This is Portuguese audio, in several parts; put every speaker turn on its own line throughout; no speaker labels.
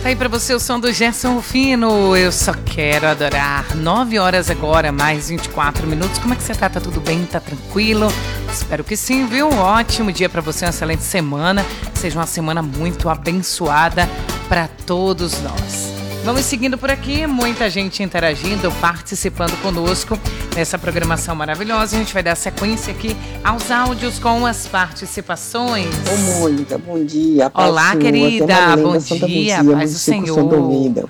Tá aí pra você o som do Gerson Rufino, Eu Só Quero Adorar. 9 horas agora, mais 24 minutos. Como é que você tá? Tá tudo bem? Tá tranquilo? Espero que sim, viu? Um ótimo dia pra você, uma excelente semana. Que seja uma semana muito abençoada pra todos nós. Vamos seguindo por aqui, muita gente interagindo, participando conosco nessa programação maravilhosa. A gente vai dar sequência aqui aos áudios com as participações.
Ô Mônica, bom dia.
Olá, querida, bom dia, paz do Senhor.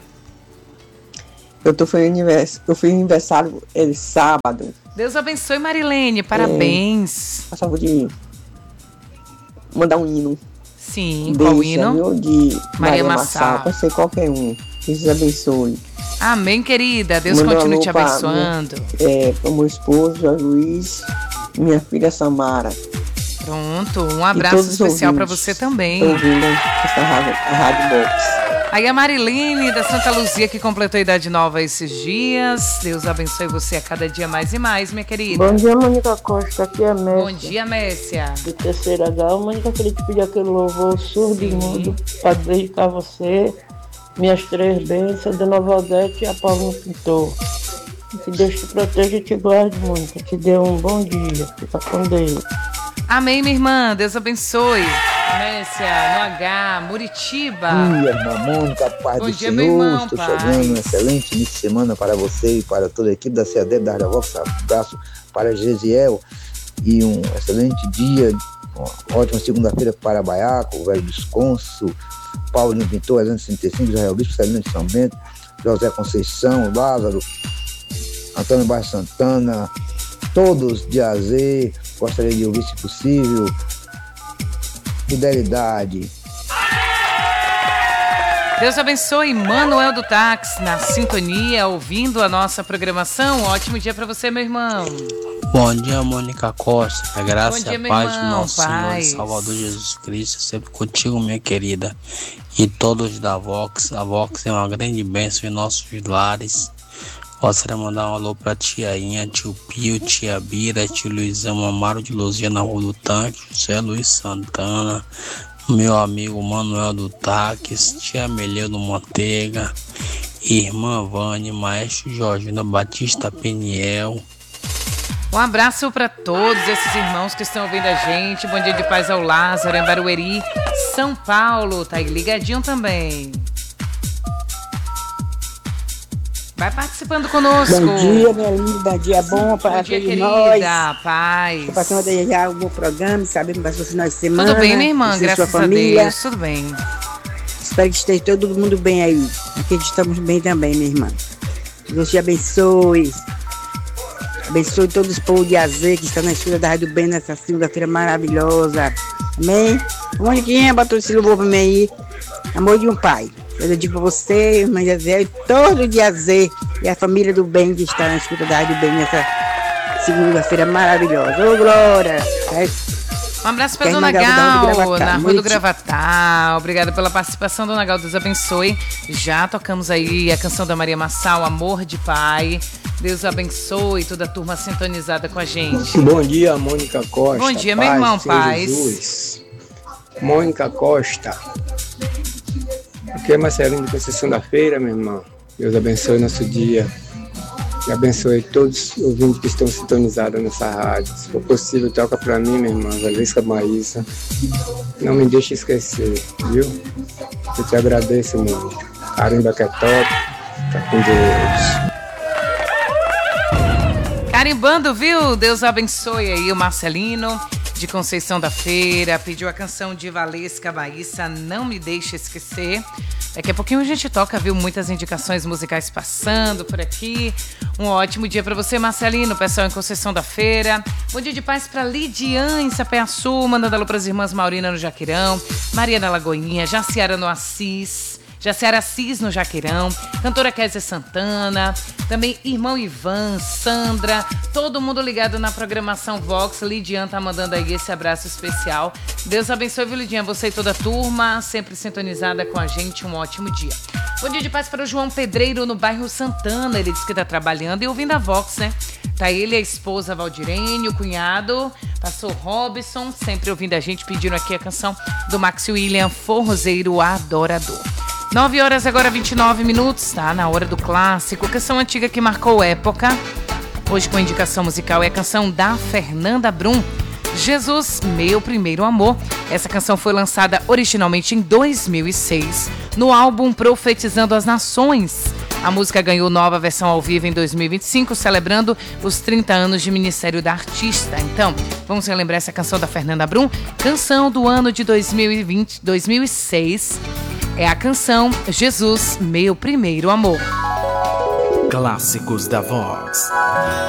Eu fui aniversário sábado.
Deus abençoe, Marilene, parabéns.
Por favor de mandar um hino.
Sim, qual hino?
De
Maria Massal.
Pode ser qualquer um. Deus abençoe.
Amém, querida. Deus continue te abençoando.
Para meu esposo, Jorge Luiz, minha filha Samara.
Pronto, um abraço especial para você também.
Ouvindo a Rádio Box.
Aí a Marilene da Santa Luzia, que completou a idade nova esses dias. Deus abençoe você a cada dia mais e mais, minha querida.
Bom dia, Mônica Costa. Aqui é a Messia.
Bom dia, Messia.
Do terceiro H. Mônica, queria te pedir aquele louvor surdo e mudo para dedicar a você. Minhas 3 bênçãos, Dona Valdete e a Paulo Pintor. Que Deus te proteja e te guarde, Mônica. Te dê um bom dia. Fica com Deus.
Amém, minha irmã. Deus abençoe. Messia, no H, Muritiba.
Bom dia, irmã Mônica. Paz do Senhor.
Irmão,
estou chegando. Um excelente início de semana para você e para toda a equipe da CAD da Rádio Vox. Abraço para Gesiel. E um excelente dia. Uma ótima segunda-feira para Baiaco, o Velho Desconso. Paulinho Pintor, 265, Israel Bispo, Celino de São Bento, José Conceição, Lázaro, Antônio Baixo Santana, todos de AZ, gostaria de ouvir se possível, Fidelidade.
Deus abençoe, Manuel do Táxi, na sintonia, ouvindo a nossa programação. Um ótimo dia para você, meu irmão.
Bom dia, Mônica Costa. A graça
dia,
e a paz
irmão,
do nosso
paz.
Senhor e Salvador Jesus Cristo, sempre contigo, minha querida. E todos da Vox. A Vox é uma grande bênção em nossos lares. Gostaria de mandar um alô pra tia Inha, tio Pio, tia Bira, tio Luizão Amaro de Luzia na Rua do Tanque, José Luiz Santana, meu amigo Manuel do Táxi, tia Meleu do Manteiga, irmã Vânia, maestro Jorgina Batista Peniel.
Um abraço para todos esses irmãos que estão ouvindo a gente. Bom dia de paz ao Lázaro, em Barueri, São Paulo. Tá aí ligadinho também. Vai participando conosco.
Bom dia, minha linda. Dia bom para todos nós.
Paz.
Passando a desejar um bom programa, sabemos que vai ser final de semana.
Tudo bem, minha irmã? Graças a Deus. Tudo bem.
Espero que esteja todo mundo bem aí. Aqui estamos bem também, minha irmã. Deus te abençoe. Abençoe todos os povos de AZ que estão na escuta da Rádio Bem nessa segunda-feira maravilhosa. Amém? Moniquinha, botou esse louvor pra mim aí. Amor de um pai. Eu digo pra você, irmã de AZ, e todo de AZ e a família do bem que está na escuta da Rádio Bem nessa segunda-feira maravilhosa. Ô, Glória!
Um abraço para Dona Gal, na Rua do Gravatar. Obrigada pela participação, Dona Gal. Deus abençoe. Já tocamos aí a canção da Maria Massal, Amor de Pai. Deus abençoe toda a turma sintonizada com a gente.
Bom dia, Mônica Costa.
Bom dia, meu irmão, paz.
Jesus. Mônica Costa. Aqui é Marcelinho de Conceição da Feira, meu irmão. Deus abençoe nosso dia. E abençoe todos os ouvintes que estão sintonizados nessa rádio. Se for possível, toca pra mim, minha irmã, Valesca Maísa. Não me deixe esquecer, viu? Eu te agradeço muito. Carimba que é top. Tá com Deus.
Carimbando, viu? Deus abençoe aí o Marcelino de Conceição da Feira. Pediu a canção de Valesca Maísa, Não Me Deixe Esquecer. Daqui a pouquinho a gente toca, viu? Muitas indicações musicais passando por aqui. Um ótimo dia para você, Marcelino, pessoal em Conceição da Feira. Bom dia de paz para Lidiane em Sapé-Açu, mandando alô para as irmãs Maurina no Jaqueirão, Maria na Lagoinha, Jaciara no Assis, Jaciara Assis no Jaqueirão, cantora Kézia Santana, também irmão Ivan, Sandra, todo mundo ligado na programação Vox. Lidiane tá mandando aí esse abraço especial. Deus abençoe, viu, Lidiane? Você e toda a turma, sempre sintonizada com a gente. Um ótimo dia. Bom dia de paz para o João Pedreiro no bairro Santana. Ele disse que tá trabalhando e ouvindo a Vox, né? Tá ele, a esposa Valdirene, o cunhado, pastor Robson, sempre ouvindo a gente, pedindo aqui a canção do Max William, Forrozeiro Adorador. 9 horas agora 29 minutos, tá? Na hora do clássico, canção antiga que marcou época. Hoje com indicação musical é a canção da Fernanda Brum, Jesus, Meu Primeiro Amor. Essa canção foi lançada originalmente em 2006 no álbum Profetizando as Nações. A música ganhou nova versão ao vivo em 2025, celebrando os 30 anos de Ministério da Artista. Então, vamos relembrar essa canção da Fernanda Brum, canção do ano de 2006. É a canção Jesus, Meu Primeiro Amor.
Clássicos da Vox.